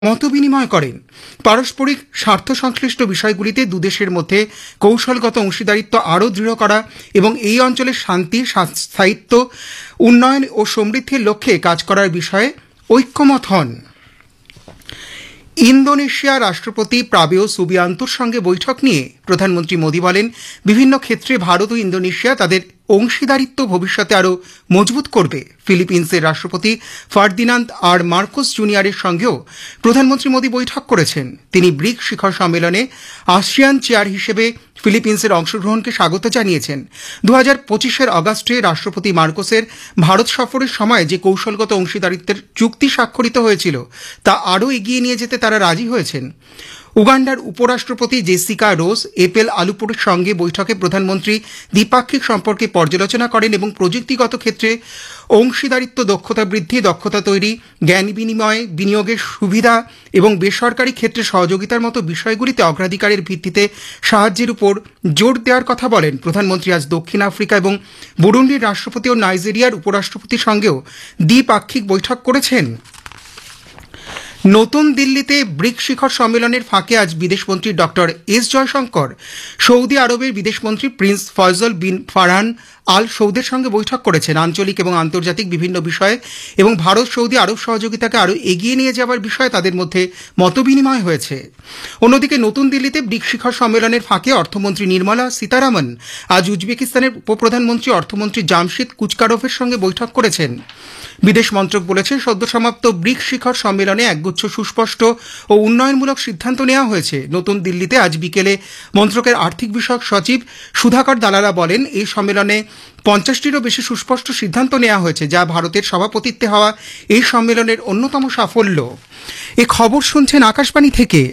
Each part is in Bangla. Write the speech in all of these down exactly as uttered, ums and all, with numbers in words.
মতবিনিময় করেন। পারস্পরিক স্বার্থ সংশ্লিষ্ট বিষয়গুলিতে দুদেশের মধ্যে কৌশলগত অংশীদারিত্ব আরও দৃঢ় করা এবং এই অঞ্চলের শান্তি, স্থায়িত্ব, উন্নয়ন ও সমৃদ্ধির লক্ষ্যে কাজ করার বিষয়ে ঐক্যমত হন। ইন্দোনেশিয়া রাষ্ট্রপতি প্রাবেও সুবিয়ান্তোর সঙ্গে বৈঠক নিয়ে প্রধানমন্ত্রী মোদী বলেন, বিভিন্ন ক্ষেত্রে ভারত ও ইন্দোনেশিয়া তাদের অংশীদারিত্ব ভবিষ্যতে আরও মজবুত করবে। ফিলিপিন্সের রাষ্ট্রপতি ফার্দিনান্দ আর মার্কোস জুনিয়রের সঙ্গেও প্রধানমন্ত্রী মোদী বৈঠক করেছেন। তিনি ব্রিক্স শিখর সম্মেলনে আসিয়ান চেয়ার হিসেবে ফিলিপিন্সের অংশগ্রহণকে স্বাগত জানিয়েছেন। দু হাজার পঁচিশের আগস্টে রাষ্ট্রপতি মার্কোসের ভারত সফরের সময় যে কৌশলগত অংশীদারিত্বের চুক্তি স্বাক্ষরিত হয়েছিল তা আরও এগিয়ে নিয়ে যেতে তারা রাজি হয়েছেন। উগান্ডার উপরাষ্ট্রপতি জেসিকা রোজ এপেল আলুপুরের সঙ্গে বৈঠকে প্রধানমন্ত্রী দ্বিপাক্ষিক সম্পর্কে পর্যালোচনা করেন এবং প্রযুক্তিগত ক্ষেত্রে অংশীদারিত্ব, দক্ষতা বৃদ্ধি, দক্ষতা তৈরি, জ্ঞান বিনিময়, বিনিয়োগের সুবিধা এবং বেসরকারি ক্ষেত্রে সহযোগিতার মতো বিষয়গুলিতে অগ্রাধিকারের ভিত্তিতে সাহায্যের উপর জোর দেওয়ার কথা বলেন। প্রধানমন্ত্রী আজ দক্ষিণ আফ্রিকা এবং বুরুন্ডির রাষ্ট্রপতি ও নাইজেরিয়ার উপরাষ্ট্রপতির সঙ্গেও দ্বিপাক্ষিক বৈঠক করেছেন। নতুন দিল্লিতে ব্রিক্স শিখর সম্মেলনের ফাঁকে আজ বিদেশমন্ত্রী ডক্টর এস জয়শঙ্কর সৌদি আরবের বিদেশমন্ত্রী প্রিন্স ফয়জল বিন ফারহান আল সৌদের সঙ্গে বৈঠক করেছেন। আঞ্চলিক এবং আন্তর্জাতিক বিভিন্ন বিষয়ে এবং ভারত সৌদি আরব সহযোগিতাকে আরও এগিয়ে নিয়ে যাওয়ার বিষয়ে তাদের মধ্যে মতবিনিময় হয়েছে। অন্যদিকে নতুন দিল্লিতে ব্রিক্স শিখর সম্মেলনের ফাঁকে অর্থমন্ত্রী নির্মলা সীতারামন আজ উজবেকিস্তানের উপপ্রধানমন্ত্রী অর্থমন্ত্রী জামশিদ কুচকারোভের সঙ্গে বৈঠক করেছেন। বিদেশ মন্ত্রক বলেছে, সদ্য সমাপ্ত ব্রিক্স শিখর সম্মেলনে একগুচ্ছ সুস্পষ্ট ও উন্নয়নমূলক সিদ্ধান্ত নেওয়া হয়েছে। নতুন দিল্লিতে আজ বিকেলে মন্ত্রকের আর্থিক বিষয়ক সচিব সুধাকর দালালা বলেন, এই সম্মেলনে পঞ্চাশটিরও বেশি সুস্পষ্ট সিদ্ধান্ত নেওয়া হয়েছে, যা ভারতের সভাপতিত্বে হওয়া এই সম্মেলনের অন্যতম সাফল্য। এ খবর শুনছেন আকাশবাণী থেকে।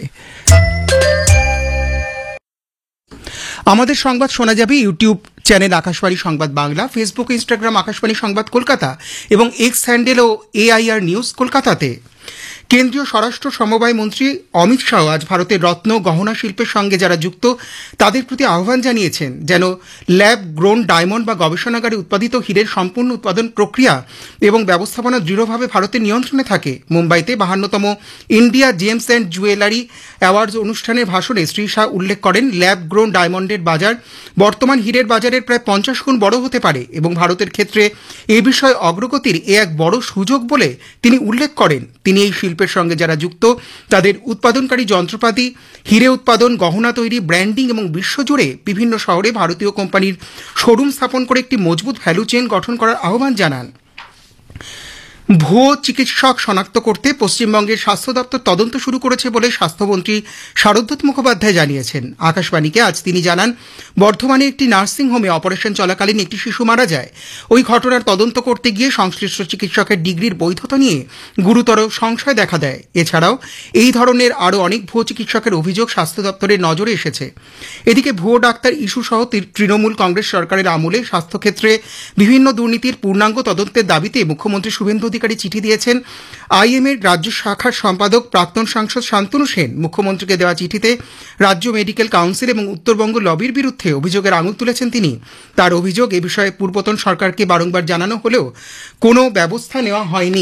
আমাদের সংবাদ শোনা যাবে ইউটিউব চ্যানেল আকাশবাণী সংবাদ বাংলা, ফেসবুক, ইনস্টাগ্রাম আকাশবাণী সংবাদ কলকাতা এবং এক্স হ্যান্ডেল ও এআইআর নিউজ কলকাতাতে। কেন্দ্রীয় স্বরাষ্ট্র সমবায় মন্ত্রী অমিত শাহ আজ ভারতের রত্ন গহনা শিল্পের সঙ্গে যারা যুক্ত তাদের প্রতি আহ্বান জানিয়েছেন, যেন ল্যাব গ্রোন ডায়মন্ড বা গবেষণাগারে উৎপাদিত হীরের সম্পূর্ণ উৎপাদন প্রক্রিয়া এবং ব্যবস্থাপনা দৃঢ়ভাবে ভারতের নিয়ন্ত্রণে থাকে। মুম্বাইতে বাহান্নতম India James and jewellery awards অনুষ্ঠানের ভাষণে শ্রী শাহ উল্লেখ করেন, ল্যাব গ্রোন ডায়মন্ডের বাজার বর্তমান হীরের বাজারের প্রায় পঞ্চাশ গুণ বড় হতে পারে এবং ভারতের ক্ষেত্রে এ বিষয়ে অগ্রগতির এ এক বড় সুযোগ বলে তিনি উল্লেখ করেন। তিনি এই শিল্পের সঙ্গে যারা যুক্ত তাদের উৎপাদনকারী যন্ত্রপাতি, হীরে উৎপাদন, গহনা তৈরি, ব্র্যান্ডিং এবং বিশ্বজুড়ে বিভিন্ন শহরে ভারতীয় কোম্পানির শোরুম স্থাপন করে একটি মজবুত ভ্যালু চেইন গঠন করার আহ্বান জানান। ভুয়ো চিকিৎসক শনাক্ত করতে পশ্চিমবঙ্গের স্বাস্থ্য দপ্তর তদন্ত শুরু করেছে বলে স্বাস্থ্যমন্ত্রী শারদত্ত মুখোপাধ্যায় জানিয়েছেন। আকাশবাণীকে আজ তিনি জানান, বর্ধমানে একটি নার্সিং হোমে অপারেশন চলাকালীন একটি শিশু মারা যায়। ওই ঘটনার তদন্ত করতে গিয়ে সংশ্লিষ্ট চিকিৎসকের ডিগ্রির বৈধতা নিয়ে গুরুতর সংশয় দেখা দেয়। এছাড়াও এই ধরনের আরও অনেক ভুয়ো চিকিৎসকের অভিযোগ স্বাস্থ্য দপ্তরের নজরে এসেছে। এদিকে ভুয়ো ডাক্তার ইস্যু সহ তৃণমূল কংগ্রেস সরকারের আমলে স্বাস্থ্যক্ষেত্রে বিভিন্ন দুর্নীতির পূর্ণাঙ্গ তদন্তের দাবিতে মুখ্যমন্ত্রী শুভেন্দু চিঠি দিয়েছেন। আইএমএর রাজ্য শাখার সম্পাদক প্রাক্তন সাংসদ শান্তনু সেন মুখ্যমন্ত্রীকে দেওয়া চিঠিতে রাজ্য মেডিকেল কাউন্সিল এবং উত্তরবঙ্গ লবির বিরুদ্ধে অভিযোগের আঙুল তুলেছেন তিনি। তার অভিযোগ, এ বিষয়ে পূর্বতন সরকারকে বারংবার জানানো হলেও কোনো ব্যবস্থা নেওয়া হয়নি।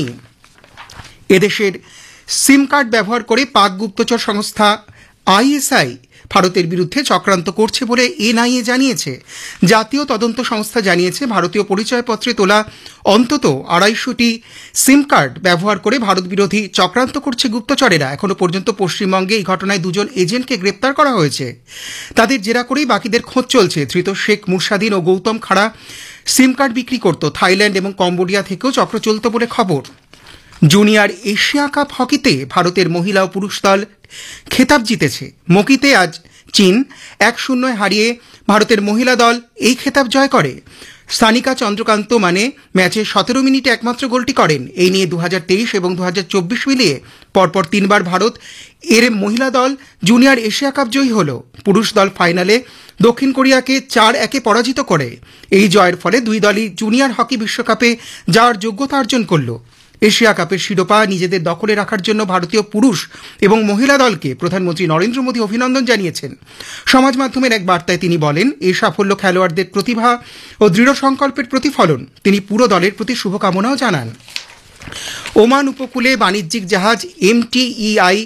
এদেশের সিম কার্ড ব্যবহার করে পাক গুপ্তচর সংস্থা আইএসআই ভারতের বিরুদ্ধে চক্রান্ত করছে বলে এনআইএ জানিয়েছে। জাতীয় তদন্ত সংস্থা জানিয়েছে, ভারতীয় পরিচয়পত্রে তোলা অন্তত আড়াইশোটি সিম কার্ড ব্যবহার করে ভারত বিরোধী চক্রান্ত করছে গুপ্তচরেরা। এখনো পর্যন্ত পশ্চিমবঙ্গে এই ঘটনায় দুজন এজেন্টকে গ্রেপ্তার করা হয়েছে। তাদের জেরা করেই বাকিদের খোঁজ চলছে। ধৃত শেখ মুরসাদিন ও গৌতম খাড়া সিম কার্ড বিক্রি করত। থাইল্যান্ড এবং কম্বোডিয়া থেকেও চক্র চলত বলে খবর। জুনিয়র এশিয়া কাপ হকিতে ভারতের মহিলা ও পুরুষ দল খেতাব জিতেছে। মকিতে আজ চীন এক শূন্যয় হারিয়ে ভারতের মহিলা দল এই খেতাব জয় করে। সানিকা চন্দ্রকান্ত মানে ম্যাচে সতেরো মিনিটে একমাত্র গোলটি করেন। এই নিয়ে দু হাজার তেইশ এবং দু হাজার চব্বিশ মিলিয়ে পরপর তিনবার ভারত এর মহিলা দল জুনিয়র এশিয়া কাপ জয়ী হল। পুরুষ দল ফাইনালে দক্ষিণ কোরিয়াকে চার একে পরাজিত করে। এই জয়ের ফলে দুই দলই জুনিয়র হকি বিশ্বকাপে যাওয়ার যোগ্যতা অর্জন করল। এশিয়া কাপের শিরোপা নিজেদের দখলে রাখার জন্য ভারতীয় পুরুষ এবং মহিলা দলকে প্রধানমন্ত্রী নরেন্দ্র মোদী অভিনন্দন জানিয়েছেন। সমাজ মাধ্যমের এক বার্তায় তিনি বলেন, এই সাফল্য খেলোয়াড়দের প্রতিভা ও দৃঢ় সংকল্পের প্রতিফলন। তিনি পুরো দলের প্রতি শুভকামনাও জানান। ওমান উপকূলে বাণিজ্যিক জাহাজ এমটিইআই